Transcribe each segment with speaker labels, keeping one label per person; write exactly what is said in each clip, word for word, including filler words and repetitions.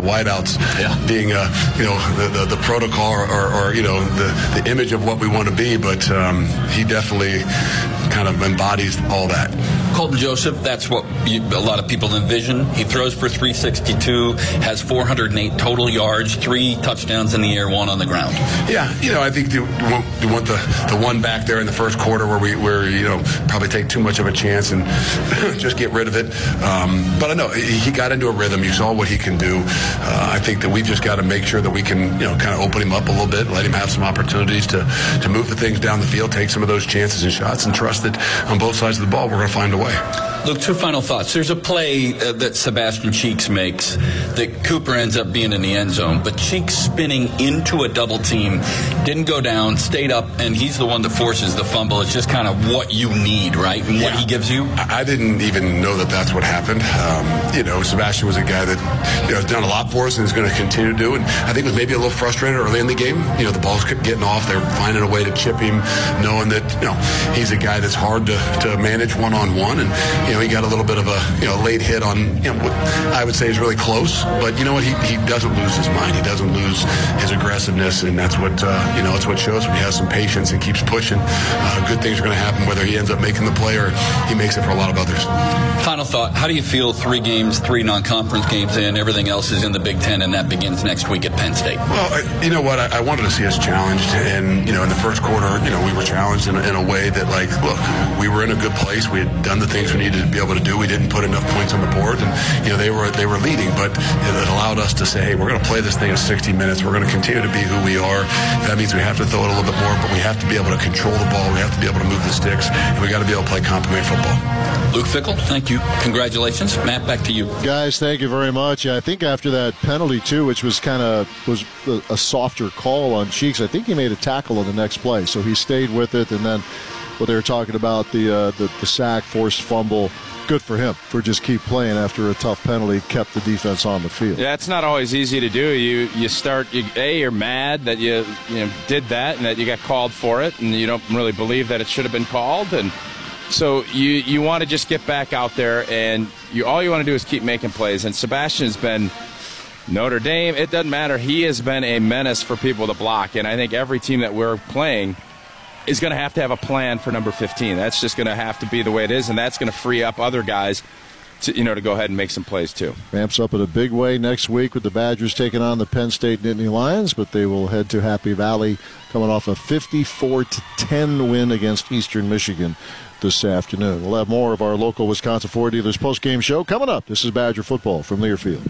Speaker 1: wideouts
Speaker 2: yeah.
Speaker 1: being, uh, you know, the, the, the protocol or, or, or, you know, the, the image of what we want to be. But um, he definitely kind of embodies all that.
Speaker 2: Colton Joseph, that's what you, a lot of people envision. He throws for three sixty-two, has four hundred eight total yards, three touchdowns in the air, one on the ground.
Speaker 1: Yeah, you know, I think you want, you want the, the one back there in the first quarter where we, where you know, probably take too much of a chance and just get rid of it. Um, but I know he got into a rhythm. You saw what he can do. Uh, I think that we've just got to make sure that we can, you know, kind of open him up a little bit, let him have some opportunities to, to move the things down the field, take some of those chances and shots, and trust that on both sides of the ball we're going to find a way.
Speaker 2: Luke, two final thoughts. There's a play uh, that Sebastian Cheeks makes that Cooper ends up being in the end zone, but Cheeks spinning into a double team, didn't go down, stayed up, and he's the one that forces the fumble. It's just kind of what you need, right, and
Speaker 1: yeah.
Speaker 2: what he gives you?
Speaker 1: I didn't even know that that's what happened. Um, you know, Sebastian was a guy that, you know, has done a lot for us and is going to continue to do, and I think was maybe a little frustrated early in the game. You know, the ball's getting off. They're finding a way to chip him, knowing that, you know, he's a guy that's hard to, to manage one-on-one, and, you know, he got a little bit of a, you know, late hit on, you know, what I would say is really close. But you know what? He, he doesn't lose his mind. He doesn't lose his aggressiveness, and that's what, uh, you know, it's what shows when he has some patience and keeps pushing. Uh, good things are going to happen, whether he ends up making the play or he makes it for a lot of others.
Speaker 2: Final thought. How do you feel three games, three non-conference games in, everything else is in the Big Ten, and that begins next week at Penn State?
Speaker 1: Well, I, you know what? I, I wanted to see us challenged, and, you know, in the first quarter, you know, we were challenged in, in a way that, like, look, we were in a good place. We had done the things we needed to be able to do. We didn't put enough points on the board, and, you know, they were they were leading, but it allowed us to say, hey, we're going to play this thing in sixty minutes. We're going to continue to be who we are. That means we have to throw it a little bit more, but we have to be able to control the ball. We have to be able to move the sticks, and we got to be able to play complementary football.
Speaker 2: Luke Fickell, thank you. Congratulations. Matt, back to you.
Speaker 3: Guys, thank you very much. I think after that penalty, too, which was kind of was a, a softer call on Cheeks, I think he made a tackle on the next play, so he stayed with it, and then what they were talking about, the, uh, the, the sack, forced fumble, good for him for just keep playing after a tough penalty, kept the defense on the field.
Speaker 4: Yeah, it's not always easy to do. You you start, you, A, you're mad that you, you know, did that and that you got called for it, and you don't really believe that it should have been called, and so you, you want to just get back out there, and you all you want to do is keep making plays. And Sebastian has been Notre Dame. It doesn't matter. He has been a menace for people to block, and I think every team that we're playing is going to have to have a plan for number fifteen. That's just going to have to be the way it is, and that's going to free up other guys to, you know, to go ahead and make some plays too.
Speaker 3: Ramps up in a big way next week with the Badgers taking on the Penn State Nittany Lions, but they will head to Happy Valley coming off a fifty-four to ten win against Eastern Michigan this afternoon. We'll have more of our local Wisconsin Ford dealers post-game show coming up. This is Badger football from Learfield.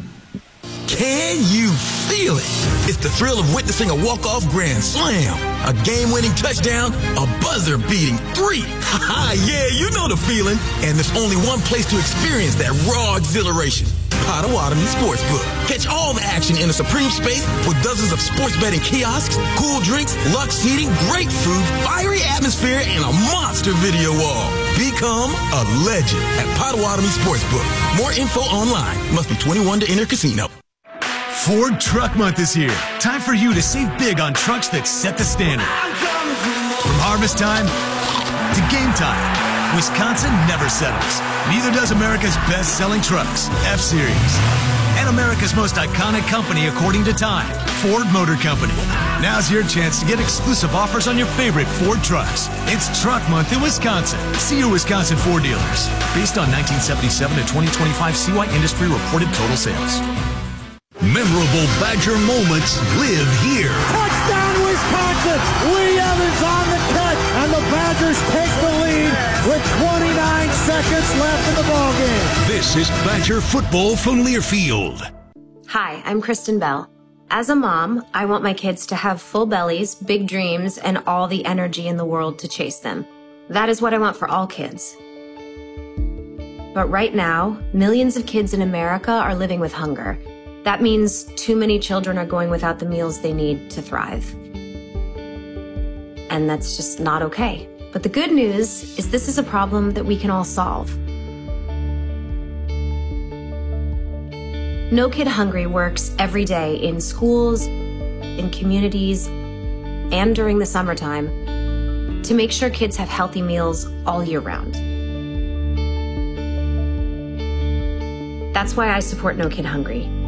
Speaker 5: Can you feel it? It's the thrill of witnessing a walk-off grand slam, a game-winning touchdown, a buzzer-beating three. Ha-ha, yeah, you know the feeling. And there's only one place to experience that raw exhilaration. Potawatomi Sportsbook. Catch all the action in a supreme space with dozens of sports betting kiosks, cool drinks, luxe seating, great food, fiery atmosphere, and a monster video wall. Become a legend at Potawatomi Sportsbook. More info online. Must be twenty-one to enter casino.
Speaker 6: Ford Truck Month is here. Time for you to save big on trucks that set the standard. From harvest time to game time, Wisconsin never settles. Neither does America's best-selling trucks, F-Series. And America's most iconic company according to Time, Ford Motor Company. Now's your chance to get exclusive offers on your favorite Ford trucks. It's Truck Month in Wisconsin. See your Wisconsin Ford dealers. Based on nineteen seventy-seven to twenty twenty-five C Y Industry reported total sales. Memorable Badger moments live here.
Speaker 7: Touchdown, Wisconsin! Lee Evans on the catch, and the Badgers take the lead with twenty-nine seconds left in the ballgame.
Speaker 6: This is Badger football from Learfield.
Speaker 8: Hi, I'm Kristen Bell. As a mom, I want my kids to have full bellies, big dreams, and all the energy in the world to chase them. That is what I want for all kids. But right now, millions of kids in America are living with hunger. That means too many children are going without the meals they need to thrive. And that's just not okay. But the good news is this is a problem that we can all solve. No Kid Hungry works every day in schools, in communities, and during the summertime to make sure kids have healthy meals all year round. That's why I support No Kid Hungry.